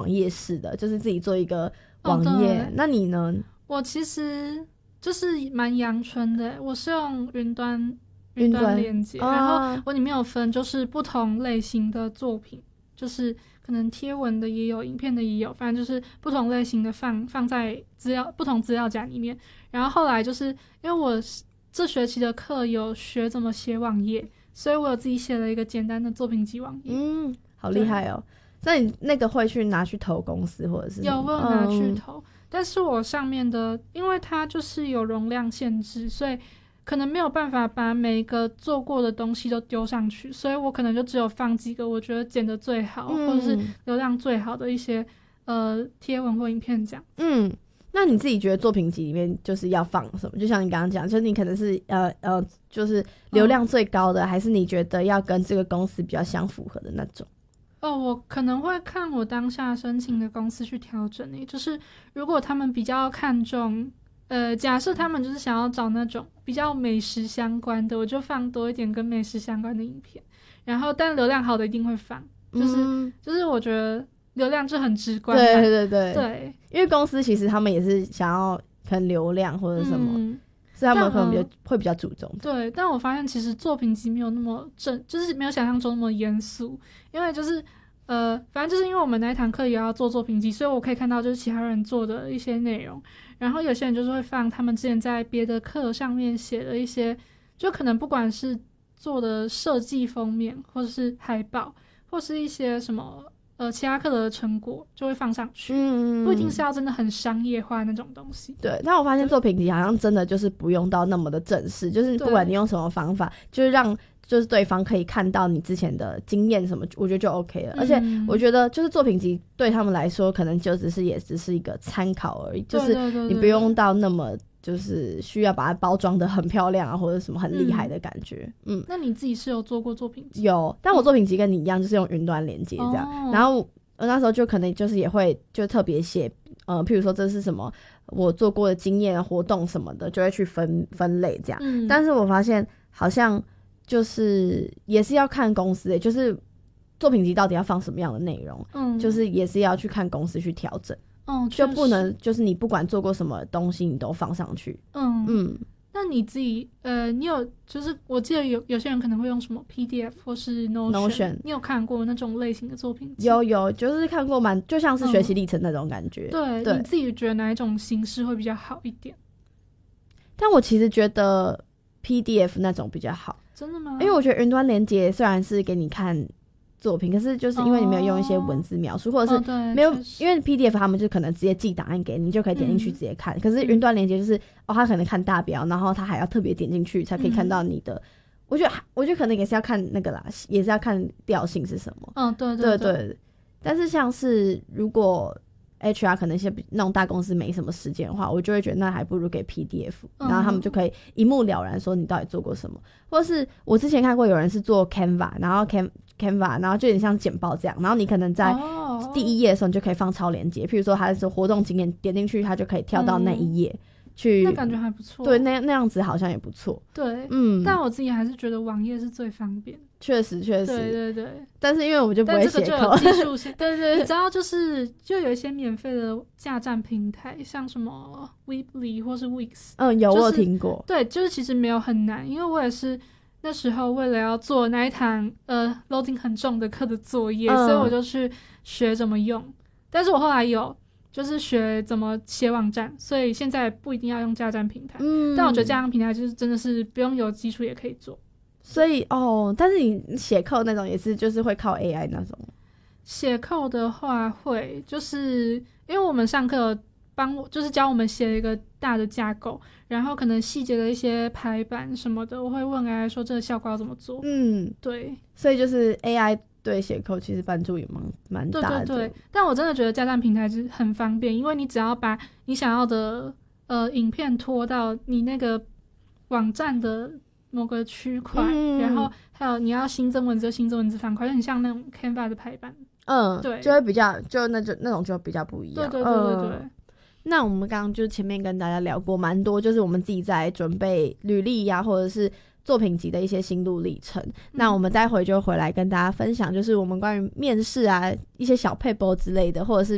页式的，就是自己做一个网页。那你呢？ 我其实就是蛮阳春的，我是用云端连接，然后我里面有分就是不同类型的作品，就是可能贴文的也有，影片的也有，反正就是不同类型的放在不同资料夹里面。然后后来就是因为我这学期的课有学怎么写网页，所以我有自己写了一个简单的作品集网页。 好厉害哦！那你那个会去拿去投公司或者是有我有拿去投，但是我上面的因为它就是有容量限制，所以可能没有办法把每一个做过的东西都丢上去，所以我可能就只有放几个我觉得剪得最好，或者是流量最好的一些贴文或影片这样。 那你自己觉得作品集里面就是要放什么？就像你刚刚讲，就是你可能是就是流量最高的，还是你觉得要跟这个公司比较相符合的那种？ 我可能会看我当下申请的公司去调整就是如果他们比较看重假设他们就是想要找那种比较美食相关的，我就放多一点跟美食相关的影片，然后但流量好的一定会放，就是我觉得流量就很直观。对， 因为公司其实他们也是想要可能流量或者什么，所以他们可能会比较注重。 对，但我发现其实作品集没有那么就是没有想象中那么严肃，因为就是反正就是因为我们那一堂课也要做作品集，所以我可以看到就是其他人做的一些内容，然后有些人就是会放他们之前在别的课上面写的一些，就可能不管是做的设计封面，或者是海报，或是一些什么其他课的成果就会放上去，不一定是要真的很商业化那种东西。 对，但我发现作品集好像真的就是不用到那么的正式，就是不管你用什么方法，就是让就是对方可以看到你之前的经验什么，我觉得就 OK 了。而且我觉得就是作品集对他们来说，可能就也只是一个参考而已，就是你不用到那么就是需要把它包装的很漂亮啊，或者什么很厉害的感觉。 那你自己是有做过作品集？ 有，但我作品集跟你一样，就是用云端连接这样。然后我那时候就可能就是也会就特别写譬如说这是什么我做过的经验活动什么的，就会去分类这样。但是我发现好像就是也是要看公司就是作品集到底要放什么样的内容，就是也是要去看公司去调整。就不能就是你不管做过什么东西你都放上去。 那你自己你有就是我记得有些人可能会用什么 PDF 或是 Notion， 你有看过那种类型的作品集？有，就是看过就像是学习历程那种感觉。对，你自己觉得哪一种形式会比较好一点？ 但我其实觉得 PDF 那种比较好。 真的吗？因为我觉得云端连结虽然是给你看作品，可是就是因为你没有用一些文字描述，或者是没有，因为 PDF 他们就可能直接寄档案给你，就可以点进去直接看。可是云端连结就是他可能看大标，然后他还要特别点进去才可以看到你的。我觉得可能也是要看那个啦，也是要看调性是什么。对。但是像是如果 HR 可能一些那种大公司没什么时间的话，我就会觉得那还不如给 PDF，然后他们就可以一目了然说你到底做过什么。或是我之前看过有人是做 Canva， 然后 Canva 然后就有点像简报这样，然后你可能在第一页的时候你就可以放超连结，譬如说它是活动经验，点进去它就可以跳到那一页去， 那感觉还不错。 对，那样子好像也不错。 对，但我自己还是觉得网页是最方便。 确实对。 但是因为我就不会写扣， 但这个就有技术性。对，你知道就有一些免费的架站平台，像什么 Weebly 或是 Wix。 我有听过。 对，就是其实没有很难，因为我也是那时候为了要做那一堂loading 很重的课的作业，所以我就去学怎么用。但是我后来有就是学怎么写网站，所以现在不一定要用架站平台。但我觉得架站平台就是真的是不用有基础也可以做。 所以但是你写扣那种也是就是会靠 AI 那种。 写扣的话会，就是因为我们上课就是教我们写一个大的架构，然后可能细节的一些排版什么的，我会问 AI 说这个效果要怎么做。对， 所以就是 AI 对写扣其实帮助也蛮大的。 对，但我真的觉得架站平台是很方便，因为你只要把你想要的影片拖到你那个网站的某个区块，然后还有你要新增文字就新增文字方块，就很像那种 Canva 的排版。对， 就会比较就那种就比较不一样。 对。 那我们刚刚就前面跟大家聊过蛮多，就是我们自己在准备履历呀，或者是作品集的一些心路历程。那我们待会就回来跟大家分享，就是我们关于面试啊一些小撇步之类的，或者是